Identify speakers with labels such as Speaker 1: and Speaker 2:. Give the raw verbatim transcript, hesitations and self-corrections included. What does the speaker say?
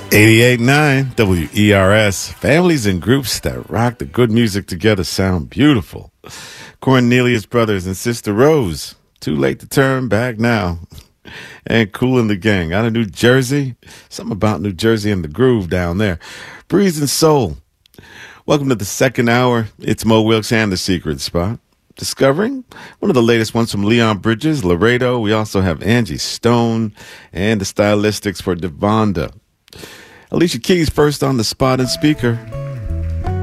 Speaker 1: eighty-eight point nine W E R S. Families and groups that rock the good music together sound beautiful. Cornelius Brothers and Sister Rose. Too late to turn back now. And Kool and the Gang out of New Jersey. Something about New Jersey and the groove down there. Breeze and Soul. Welcome to the second hour. It's Mo Wilkes and The Secret Spot. Discovering one of the latest ones from Leon Bridges, Laredo. We also have Angie Stone and the stylistics for Devonda. Alicia Keys first on the spot and speaker.